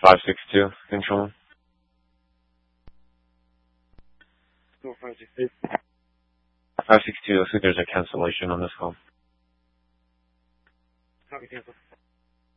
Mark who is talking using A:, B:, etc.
A: 562, control.
B: Go 562.
A: 562, looks like there's a cancellation on this call.
B: Copy, cancel.